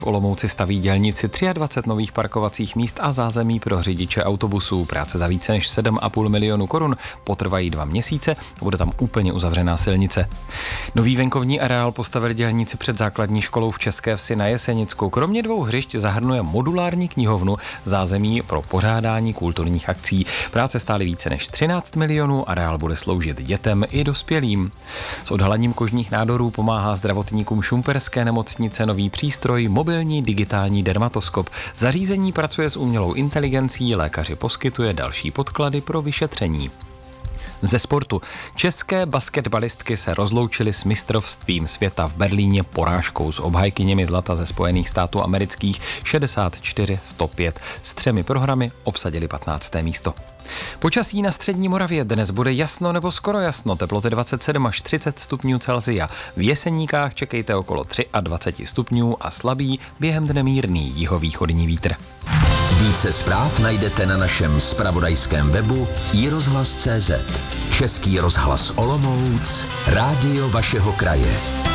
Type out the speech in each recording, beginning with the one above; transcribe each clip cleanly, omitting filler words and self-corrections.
V Olomouci staví dělníci 23 nových parkovacích míst a zázemí pro řidiče autobusů. Práce za více než 7,5 milionu korun potrvají 2 měsíce a bude tam úplně uzavřená silnice. Nový venkovní areál postavili dělníci před základní školou v České Vsi na Jesenicku. Kromě 2 hřišť zahrnuje modulární knihovnu, zázemí pro pořádání kulturních akcí. Práce stály více než 13 milionů, areál bude sloužit dětem i dospělým. S odhalením kožních nádorů pomáhá zdravotníkům Šumperské nemocnice nový přístroj, mobilní digitální dermatoskop. Zařízení pracuje s umělou inteligencí, lékaři poskytuje další podklady pro vyšetření. Ze sportu. České basketbalistky se rozloučily s mistrovstvím světa v Berlíně porážkou s obhajkyněmi zlata ze Spojených států amerických 64-105. S 3 prohrami obsadili 15. místo. Počasí na střední Moravě dnes bude jasno nebo skoro jasno, teploty 27 až 30 stupňů Celsia. V Jeseníkách čekejte okolo 23 stupňů a slabý, během dne mírný jihovýchodní vítr. Více zpráv najdete na našem zpravodajském webu iRozhlas.cz. Český rozhlas Olomouc, rádio vašeho kraje.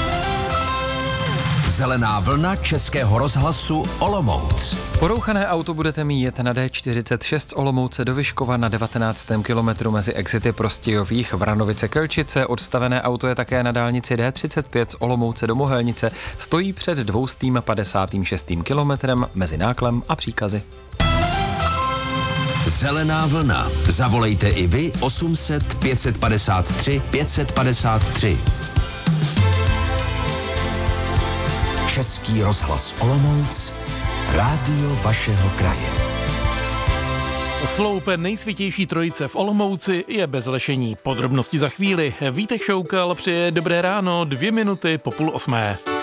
Zelená vlna Českého rozhlasu Olomouc. Porouchané auto budete mít na D46 z Olomouce do Vyškova na 19. kilometru mezi exity Prostějových Vranovice-Kelčice. Odstavené auto je také na dálnici D35 z Olomouce do Mohelnice. Stojí před 256. kilometrem mezi Náklem a Příkazy. Zelená vlna. Zavolejte i vy 800 553 553. Český rozhlas Olomouc, rádio vašeho kraje. Sloup nejsvětější trojice v Olomouci je bez lešení. Podrobnosti za chvíli. Vítek Šoukal přeje dobré ráno, 2 minuty po 7:30.